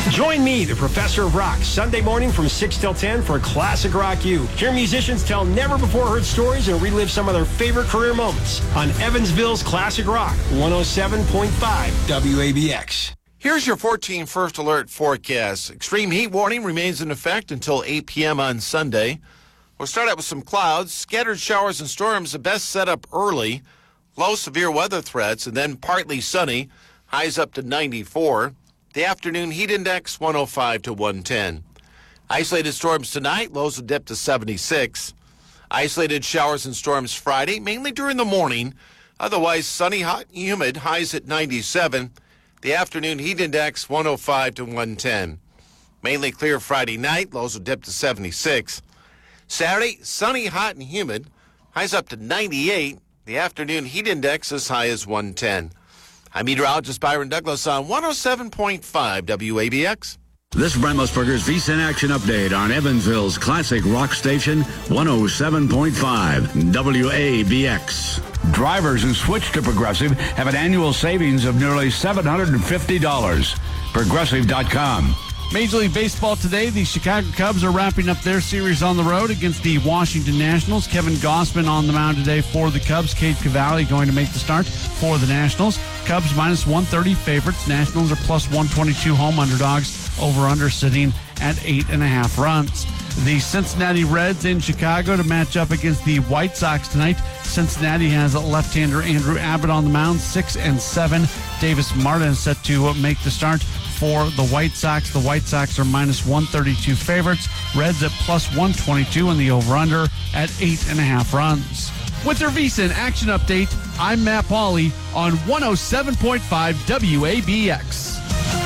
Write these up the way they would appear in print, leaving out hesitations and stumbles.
Join me, the Professor of Rock, Sunday morning from 6 till 10 for Classic Rock U. Hear musicians tell never-before-heard stories and relive some of their favorite career moments on Evansville's Classic Rock, 107.5 WABX. Here's your 14 First Alert forecast. Extreme heat warning remains in effect until 8 p.m. on Sunday. We'll start out with some clouds, scattered showers and storms, the best set up early. Low severe weather threats, and then partly sunny, highs up to 94. The afternoon heat index, 105 to 110. Isolated storms tonight, lows will dip to 76. Isolated showers and storms Friday, mainly during the morning. Otherwise sunny, hot, and humid, highs at 97. The afternoon heat index, 105 to 110. Mainly clear Friday night, lows will dip to 76. Saturday, sunny, hot, and humid, highs up to 98. The afternoon heat index as high as 110. I'm meteorologist Byron Douglas on 107.5 WABX. This is Brent Musburger's VSiN Action Update on Evansville's classic rock station, 107.5 WABX. Drivers who switch to Progressive have an annual savings of nearly $750. Progressive.com. Major League Baseball today, the Chicago Cubs are wrapping up their series on the road against the Washington Nationals. Kevin Gausman on the mound today for the Cubs. Cade Cavalli going to make the start for the Nationals. Cubs minus 130 favorites. Nationals are plus 122 home underdogs. Over-under sitting at 8.5 runs. The Cincinnati Reds in Chicago to match up against the White Sox tonight. Cincinnati has left-hander Andrew Abbott on the mound, 6-7. Davis Martin is set to make the start for the White Sox. The White Sox are minus 132 favorites. Reds at plus 122 and the over-under at 8.5 runs. With their VSiN Action Update, I'm Matt Pauley on 107.5 WABX.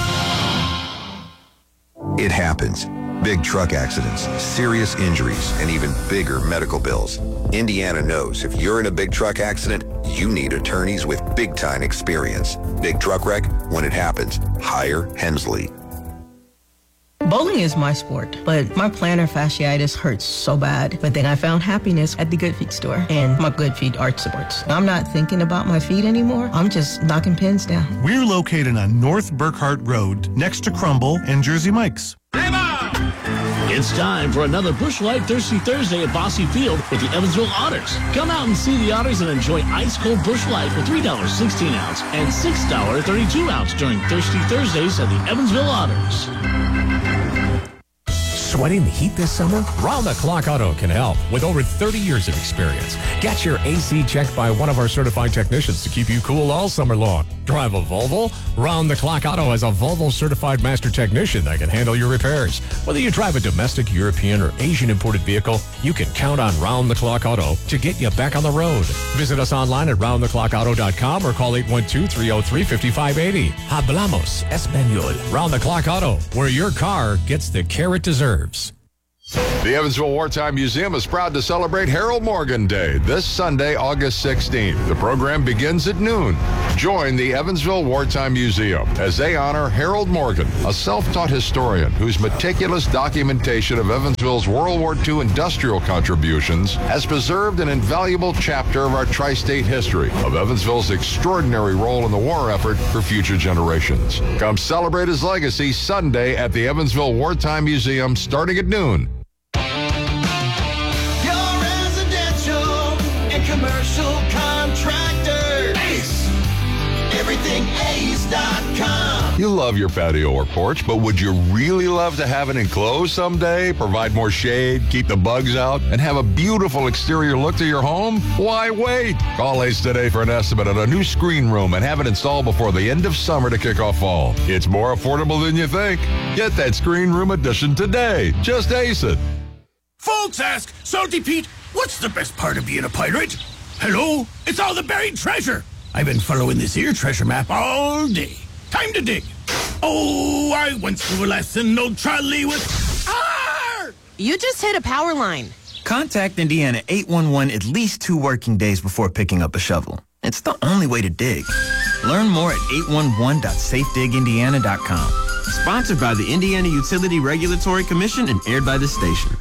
It happens. Big truck accidents, serious injuries, and even bigger medical bills. Indiana knows if you're in a big truck accident, you need attorneys with big-time experience. Big truck wreck, when it happens, hire Hensley. Bowling is my sport, but my plantar fasciitis hurts so bad. But then I found happiness at the Good Feet store and my Good Feet arch supports. I'm not thinking about my feet anymore. I'm just knocking pins down. We're located on North Burkhart Road, next to Crumble and Jersey Mike's. It's time for another Busch Light Thirsty Thursday at Bosse Field with the Evansville Otters. Come out and see the Otters and enjoy ice-cold Busch Light for $3 16-ounce and $6 32-ounce during Thirsty Thursdays at the Evansville Otters. Sweating the heat this summer? Round the Clock Auto can help with over 30 years of experience. Get your AC checked by one of our certified technicians to keep you cool all summer long. Drive a Volvo? Round the Clock Auto has a Volvo certified master technician that can handle your repairs. Whether you drive a domestic, European, or Asian imported vehicle, you can count on Round the Clock Auto to get you back on the road. Visit us online at roundtheclockauto.com or call 812-303-5580. Hablamos Español. Round the Clock Auto, where your car gets the care it deserves. The Evansville Wartime Museum is proud to celebrate Harold Morgan Day this Sunday, August 16th. The program begins at noon. Join the Evansville Wartime Museum as they honor Harold Morgan, a self-taught historian whose meticulous documentation of Evansville's World War II industrial contributions has preserved an invaluable chapter of our tri-state history of Evansville's extraordinary role in the war effort for future generations. Come celebrate his legacy Sunday at the Evansville Wartime Museum starting at noon. Commercial contractor. Ace. EverythingAce.com. You love your patio or porch, but would you really love to have it enclosed someday? Provide more shade, keep the bugs out, and have a beautiful exterior look to your home? Why wait? Call Ace today for an estimate on a new screen room and have it installed before the end of summer to kick off fall. It's more affordable than you think. Get that screen room addition today. Just ace it. Folks ask, Salty Pete, what's the best part of being a pirate? Hello? It's all the buried treasure. I've been following this here treasure map all day. Time to dig. Oh, I went through a lesson, no trolley with... Arr! You just hit a power line. Contact Indiana 811 at least 2 working days before picking up a shovel. It's the only way to dig. Learn more at 811.safedigindiana.com. Sponsored by the Indiana Utility Regulatory Commission and aired by the station.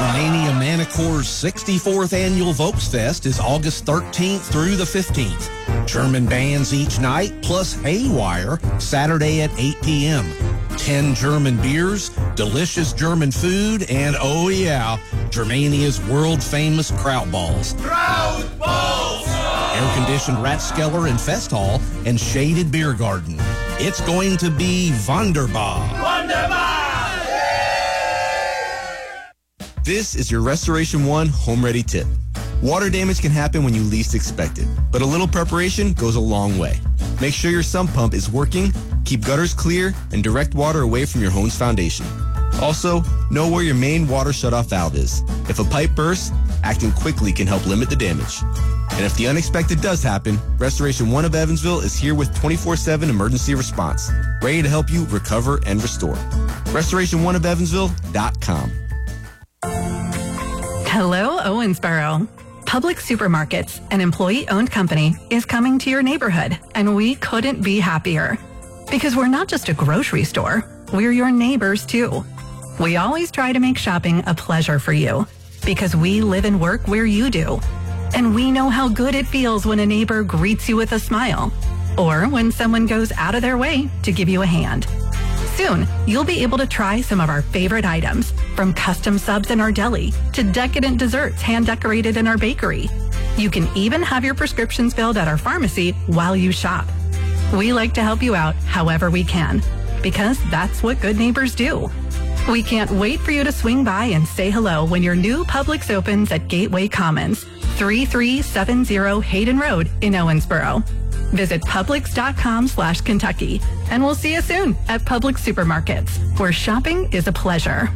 Germania Manicore's 64th Annual Volksfest is August 13th through the 15th. German bands each night, plus Haywire, Saturday at 8 p.m. 10 German beers, delicious German food, and oh yeah, Germania's world-famous Kraut Balls. Kraut Balls! Air-conditioned Ratskeller and Fest Hall, and shaded beer garden. It's going to be wunderbar. Wunderbar! This is your Restoration One Home Ready tip. Water damage can happen when you least expect it, but a little preparation goes a long way. Make sure your sump pump is working, keep gutters clear, and direct water away from your home's foundation. Also, know where your main water shutoff valve is. If a pipe bursts, acting quickly can help limit the damage. And if the unexpected does happen, Restoration One of Evansville is here with 24/7 emergency response, ready to help you recover and restore. RestorationOneofEvansville.com. Hello, Owensboro. Public Supermarkets, an employee-owned company, is coming to your neighborhood, and we couldn't be happier. Because we're not just a grocery store, we're your neighbors too. We always try to make shopping a pleasure for you, because we live and work where you do. And we know how good it feels when a neighbor greets you with a smile, or when someone goes out of their way to give you a hand. Soon, you'll be able to try some of our favorite items, from custom subs in our deli to decadent desserts hand-decorated in our bakery. You can even have your prescriptions filled at our pharmacy while you shop. We like to help you out however we can, because that's what good neighbors do. We can't wait for you to swing by and say hello when your new Publix opens at Gateway Commons, 3370 Hayden Road in Owensboro. Visit Publix.com/Kentucky, and we'll see you soon at Publix Supermarkets, where shopping is a pleasure.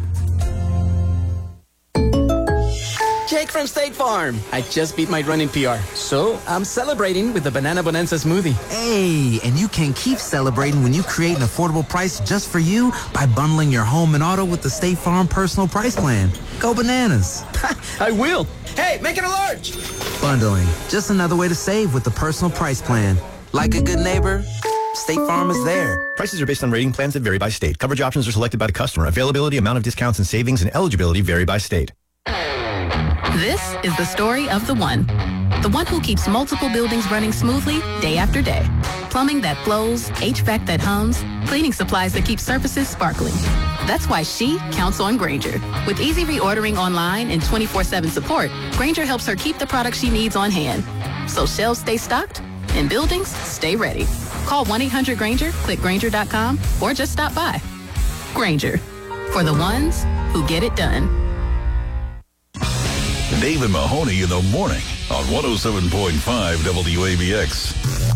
Jake from State Farm. I just beat my running PR, so I'm celebrating with the Banana Bonanza smoothie. Hey, and you can keep celebrating when you create an affordable price just for you by bundling your home and auto with the State Farm Personal Price Plan. Go bananas. I will. Hey, make it a large. Bundling, just another way to save with the Personal Price Plan. Like a good neighbor, State Farm is there. Prices are based on rating plans that vary by state. Coverage options are selected by the customer. Availability, amount of discounts and savings, and eligibility vary by state. This is the story of the one who keeps multiple buildings running smoothly day after day. Plumbing that flows, HVAC that hums, cleaning supplies that keep surfaces sparkling. That's why she counts on Grainger. With easy reordering online and 24/7 support, Grainger helps her keep the products she needs on hand. So shelves stay stocked and buildings stay ready. Call 1-800-GRAINGER, click Grainger.com, or just stop by. Grainger, for the ones who get it done. Dave and Mahoney in the morning on 107.5 WABX.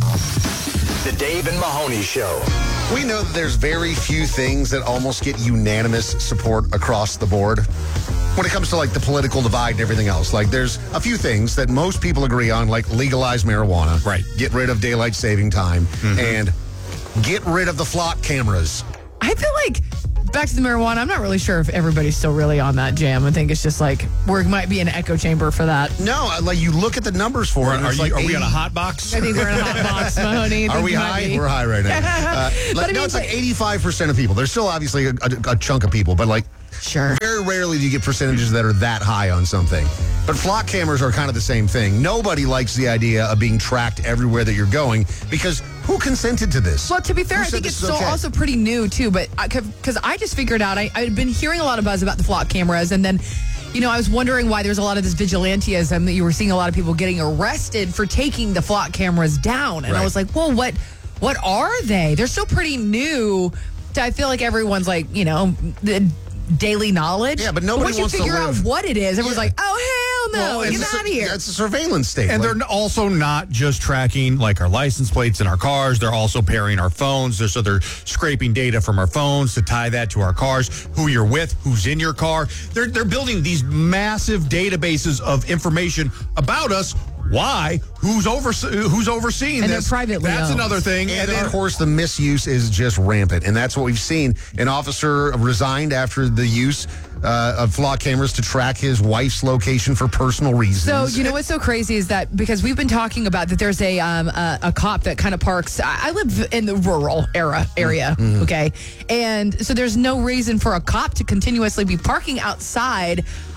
The Dave and Mahoney Show. We know that there's very few things that almost get unanimous support across the board when it comes to like the political divide and everything else. Like there's a few things that most people agree on, like legalize marijuana, right? Get rid of daylight saving time, and get rid of the flock cameras. I feel like, back to the marijuana, I'm not really sure if everybody's still really on that jam. I think it's just like, there might be an echo chamber for that. No, like you look at the numbers for it. Are we on a hot box? I think we're in a hot box, Mahoney. Are we high? We're high right now. It's like 85% of people. There's still obviously a chunk of people, but like, sure, very rarely do you get percentages that are that high on something. But flock cameras are kind of the same thing. Nobody likes the idea of being tracked everywhere that you're going, because who consented to this? Well, to be fair, I think it's still also pretty new, too. But because I just figured out, I'd been hearing a lot of buzz about the flock cameras. And then, I was wondering why there's a lot of this vigilantism, that you were seeing a lot of people getting arrested for taking the flock cameras down. And I was like, well, what are they? They're still pretty new. I feel like everyone's like, the daily knowledge. Yeah, but nobody wants to figure out what it is. Everyone's like, oh, hell no, get out of here. It's a surveillance state. And they're also not just tracking like our license plates in our cars. They're also pairing our phones. So they're scraping data from our phones to tie that to our cars, who you're with, who's in your car. They're building these massive databases of information about us. Why? Who's overseeing and this? They're privately That's owned. another thing. And then, of course, the misuse is just rampant. And that's what we've seen. An officer resigned after the use of flock cameras to track his wife's location for personal reasons. So, what's so crazy is that, because we've been talking about that there's a cop that kind of parks. I live in the rural area, okay? And so there's no reason for a cop to continuously be parking outside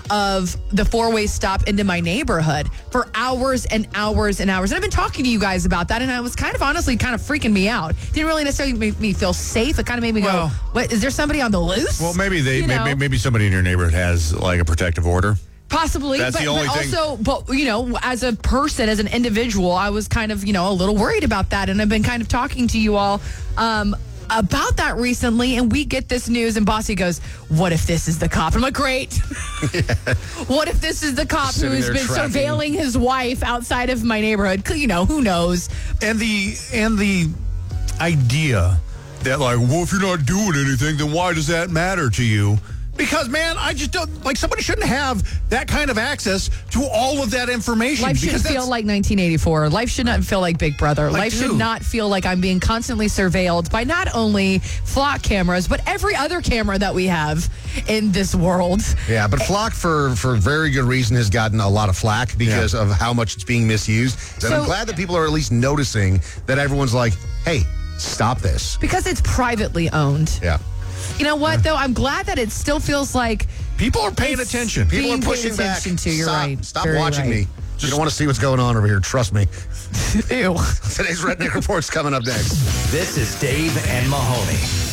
of the four-way stop into my neighborhood for hours and hours and hours. And I've been talking to you guys about that, and I was kind of honestly kind of freaking me out. Didn't really necessarily make me feel safe. It kind of made me go, "What? Is there somebody on the loose?" Well, maybe maybe somebody in your neighborhood has like a protective order. Possibly, That's the only thing. Also, but as a person, as an individual, I was kind of a little worried about that, and I've been kind of talking to you all about that recently. And we get this news, and Bossy goes, "What if this is the cop?" I'm like, "Great." What if this is the cop who's been surveilling his wife outside of my neighborhood? Who knows? And the idea that well, if you're not doing anything, then why does that matter to you? Because, man, I just don't, somebody shouldn't have that kind of access to all of that information. Life should feel like 1984. Life should not feel like Big Brother. Life should not feel like I'm being constantly surveilled by not only flock cameras, but every other camera that we have in this world. Yeah, but flock, for very good reason, has gotten a lot of flack because of how much it's being misused. And I'm glad that people are at least noticing that everyone's like, hey, stop this. Because it's privately owned. Yeah. You know what, though? I'm glad that it still feels like people are paying attention. People are pushing back. You're right. Stop watching me. You don't want to see what's going on over here. Trust me. Ew. Today's Redneck Report's coming up next. This is Dave and Mahoney.